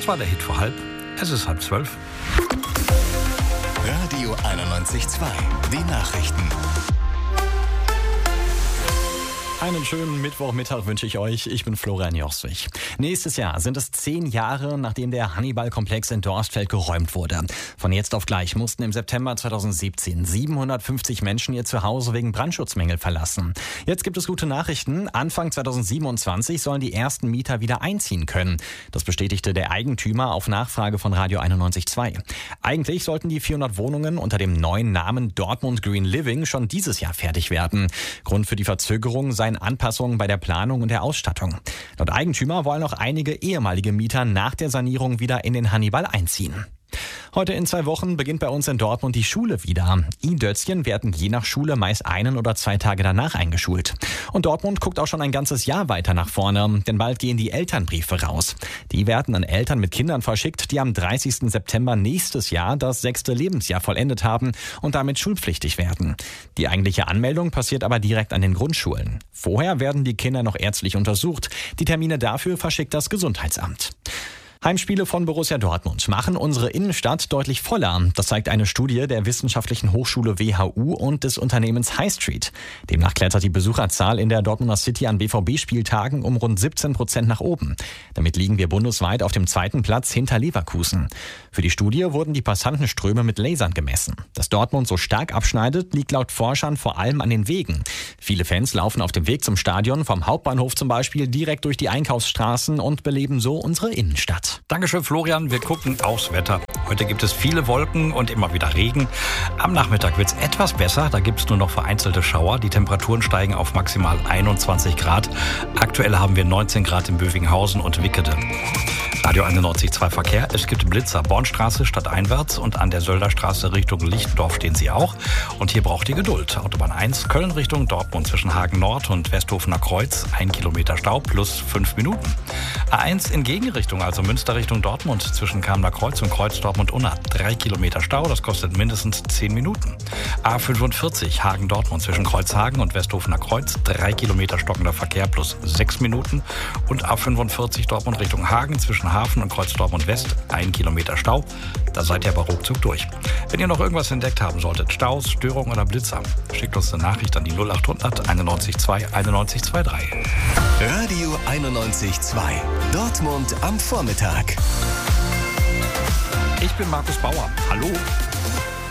Das war der Hit vor halb. Es ist 11:30. Radio 91.2, die Nachrichten. Einen schönen Mittwochmittag wünsche ich euch. Ich bin Florian Joswig. Nächstes Jahr sind es 10 Jahre, nachdem der Hannibal-Komplex in Dorstfeld geräumt wurde. Von jetzt auf gleich mussten im September 2017 750 Menschen ihr Zuhause wegen Brandschutzmängel verlassen. Jetzt gibt es gute Nachrichten. Anfang 2027 sollen die ersten Mieter wieder einziehen können. Das bestätigte der Eigentümer auf Nachfrage von Radio 91.2. Eigentlich sollten die 400 Wohnungen unter dem neuen Namen Dortmund Green Living schon dieses Jahr fertig werden. Grund für die Verzögerung seien Anpassungen bei der Planung und der Ausstattung. Laut Eigentümer wollen auch einige ehemalige Mieter nach der Sanierung wieder in den Hannibal einziehen. Heute in 2 Wochen beginnt bei uns in Dortmund die Schule wieder. I-Dötzchen werden je nach Schule meist 1 oder 2 Tage danach eingeschult. Und Dortmund guckt auch schon ein ganzes Jahr weiter nach vorne, denn bald gehen die Elternbriefe raus. Die werden an Eltern mit Kindern verschickt, die am 30. September nächstes Jahr das 6. Lebensjahr vollendet haben und damit schulpflichtig werden. Die eigentliche Anmeldung passiert aber direkt an den Grundschulen. Vorher werden die Kinder noch ärztlich untersucht. Die Termine dafür verschickt das Gesundheitsamt. Heimspiele von Borussia Dortmund machen unsere Innenstadt deutlich voller. Das zeigt eine Studie der Wissenschaftlichen Hochschule WHU und des Unternehmens High Street. Demnach klettert die Besucherzahl in der Dortmunder City an BVB-Spieltagen um rund 17% nach oben. Damit liegen wir bundesweit auf dem 2. Platz hinter Leverkusen. Für die Studie wurden die Passantenströme mit Lasern gemessen. Dass Dortmund so stark abschneidet, liegt laut Forschern vor allem an den Wegen. Viele Fans laufen auf dem Weg zum Stadion, vom Hauptbahnhof zum Beispiel, direkt durch die Einkaufsstraßen und beleben so unsere Innenstadt. Dankeschön, Florian. Wir gucken aufs Wetter. Heute gibt es viele Wolken und immer wieder Regen. Am Nachmittag wird es etwas besser. Da gibt es nur noch vereinzelte Schauer. Die Temperaturen steigen auf maximal 21 Grad. Aktuell haben wir 19 Grad in Bövinghausen und Wickede. Radio 91.2 Verkehr. Es gibt Blitzer. Bornstraße stadteinwärts und an der Sölderstraße Richtung Lichtendorf stehen sie auch. Und hier braucht ihr Geduld. Autobahn 1, Köln Richtung Dortmund zwischen Hagen Nord und Westhofener Kreuz. 1 Kilometer Stau plus 5 Minuten. A1 in Gegenrichtung, also Münster Richtung Dortmund zwischen Kamener Kreuz und Kreuz Dortmund-Unna. 3 Kilometer Stau, das kostet mindestens 10 Minuten. A45 Hagen-Dortmund zwischen Kreuzhagen und Westhofener Kreuz. 3 Kilometer stockender Verkehr plus 6 Minuten. Und A45 Dortmund Richtung Hagen zwischen Hafen und Kreuz Dortmund West. 1 Kilometer Stau. Da seid ihr aber ruckzuck durch. Wenn ihr noch irgendwas entdeckt haben solltet, Staus, Störungen oder Blitzer, schickt uns eine Nachricht an die 0800 91.2 91.23. Radio 91.2, Dortmund am Vormittag. Ich bin Markus Bauer. Hallo.